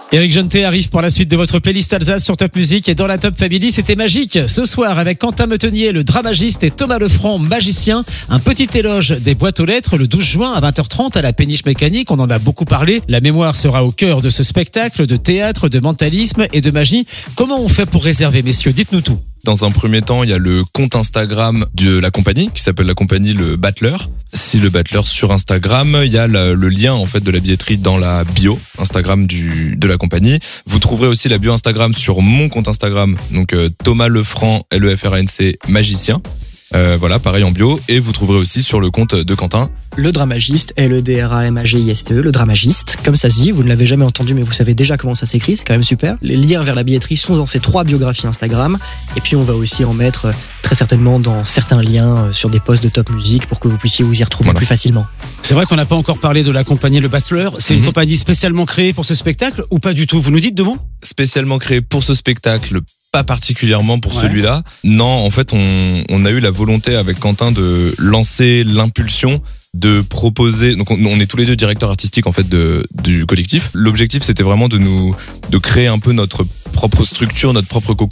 Éric Jeantet arrive pour la suite de votre playlist Alsace sur Top Music et dans la Top Family, c'était magique. Ce soir avec Quentin Metenier, le dramagiste, et Thomas Lefranc, magicien. Un petit éloge des boîtes aux lettres le 12 juin à 20h30 à la Péniche Mécanique. On en a beaucoup parlé. La mémoire sera au cœur de ce spectacle de théâtre, de mentalisme et de magie. Comment on fait pour réserver, messieurs? Dites-nous tout. Dans un premier temps, il y a le compte Instagram de la compagnie qui s'appelle la compagnie Le Battleur. Si Le Battleur sur Instagram, il y a le lien en fait de la billetterie dans la bio Instagram de la compagnie. Vous trouverez aussi la bio Instagram sur mon compte Instagram, donc Thomas Lefranc, Lefranc, magicien. Voilà, pareil en bio. Et vous trouverez aussi sur le compte de Quentin Le Dramagiste, LEDRAMAGISTE, le Dramagiste. Comme ça se dit, vous ne l'avez jamais entendu, mais vous savez déjà comment ça s'écrit, c'est quand même super. Les liens vers la billetterie sont dans ces 3 biographies Instagram. Et puis on va aussi en mettre très certainement dans certains liens sur des posts de Top Music pour que vous puissiez vous y retrouver plus facilement. C'est vrai qu'on n'a pas encore parlé de la compagnie Le Battleur. C'est une compagnie spécialement créée pour ce spectacle ou pas du tout? Vous nous dites, Demont? Spécialement créé pour ce spectacle, pas particulièrement pour celui-là. Non, en fait, on a eu la volonté avec Quentin de lancer l'impulsion de proposer. Donc, on est tous les deux directeurs artistiques en fait du collectif. L'objectif, c'était vraiment de créer un peu notre propre structure, notre propre cocon.